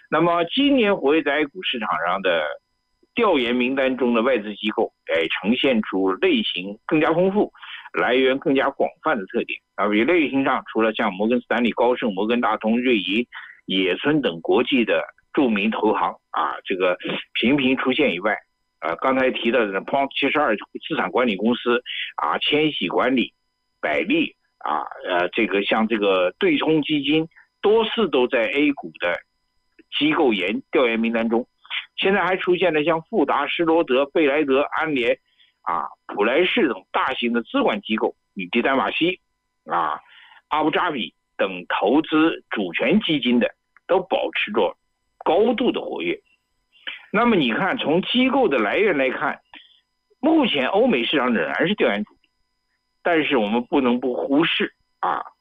那么今年活跃在 A 股市场上的调研名单中的外资机构，呈现出类型更加丰富、来源更加广泛的特点。比如类型上，除了像摩根斯丹利、高盛、摩根大通、瑞银、野村等国际的著名投行这个频频出现以外，刚才提到的 Prompt 72资产管理公司千禧管理、百利这个像这个对冲基金多次都在 A 股的机构调研名单中。现在还出现了像富达、施罗德、贝莱德、安联普莱士等大型的资管机构，以及丹马锡阿布扎比等投资主权基金的都保持着高度的活跃。那么你看，从机构的来源来看，目前欧美市场仍然是调研主力，但是我们不能不忽视